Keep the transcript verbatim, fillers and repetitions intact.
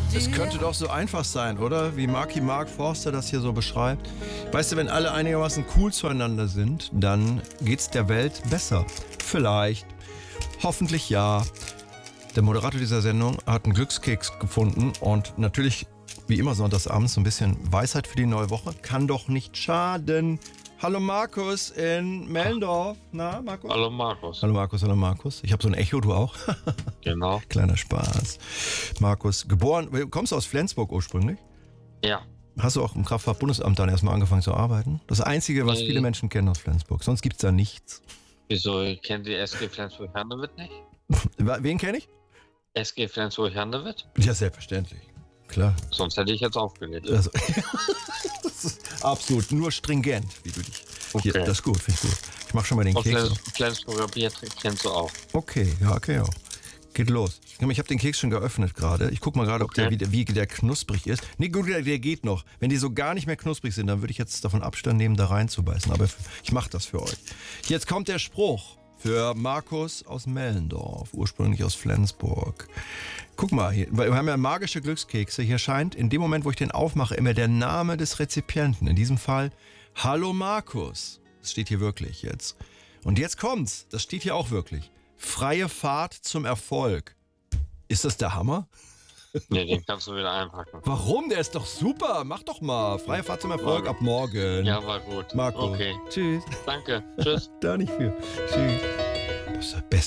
Es könnte doch so einfach sein, oder? Wie Marky Mark Forster das hier so beschreibt. Weißt du, wenn alle einigermaßen cool zueinander sind, dann geht's der Welt besser. Vielleicht. Hoffentlich ja. Der Moderator dieser Sendung hat einen Glückskeks gefunden und natürlich, wie immer sonntagsabends, so ein bisschen Weisheit für die neue Woche. Kann doch nicht schaden. Hallo Markus in Mellendorf. Na, Markus? Hallo Markus. Hallo Markus, hallo Markus. Ich habe so ein Echo, du auch? Genau. Kleiner Spaß. Markus, geboren, kommst du aus Flensburg ursprünglich? Ja. Hast du auch im Kraftfahrtbundesamt dann erstmal angefangen zu arbeiten? Das Einzige, was Nee. viele Menschen kennen aus Flensburg. Sonst gibt es da nichts. Wieso, kennt ihr S G Flensburg-Handewitt nicht? Wen kenne ich? S G Flensburg-Handewitt? Ja, selbstverständlich. Klar. Sonst hätte ich jetzt aufgelegt. Also, das ist absolut nur stringent, wie du dich. Okay. Hier, das ist gut, finde ich gut. Ich mache schon mal den Und Keks. Flens Flensburger Bier kennst du auch. Okay, ja, okay, auch. Geht los. Ich habe den Keks schon geöffnet gerade. Ich gucke mal gerade, ob Okay. der, wie, wie der knusprig ist. Nee, gut, der, der geht noch. Wenn die so gar nicht mehr knusprig sind, dann würde ich jetzt davon Abstand nehmen, da reinzubeißen. Aber ich mache das für euch. Jetzt kommt der Spruch für Markus aus Mellendorf, ursprünglich aus Flensburg. Guck mal, hier, wir haben ja magische Glückskekse. Hier scheint in dem Moment, wo ich den aufmache, immer der Name des Rezipienten. In diesem Fall, Hallo Markus. Das steht hier wirklich jetzt. Und jetzt kommt's. Das steht hier auch wirklich. Freie Fahrt zum Erfolg. Ist das der Hammer? Nee, den kannst du wieder einpacken. Warum? Der ist doch super. Mach doch mal. Freie Fahrt zum Erfolg ab morgen. Ja, war gut. Marco. Okay. Tschüss. Danke. Tschüss. Da nicht für. Tschüss. Das ist der beste.